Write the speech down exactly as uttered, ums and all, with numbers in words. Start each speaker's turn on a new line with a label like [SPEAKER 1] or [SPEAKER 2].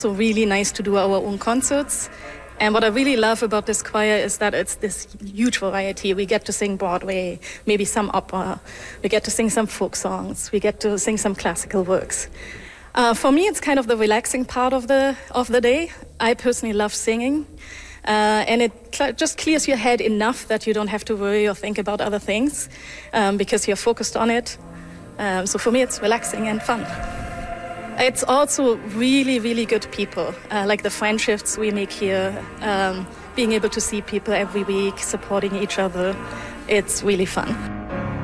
[SPEAKER 1] So really nice to do our own concerts. And what I really love about this choir is that it's this huge variety. We get to sing Broadway, maybe some opera. We get to sing some folk songs. We get to sing some classical works. Uh, for me, it's kind of the relaxing part of the of the day. I personally love singing. Uh, and it cl- just clears your head enough that you don't have to worry or think about other things um, because you're focused on it. Um, so for me, it's relaxing and fun. It's also really, really good people, uh, like the friendships we make here, um, being able to see people every week, supporting each other. It's really fun.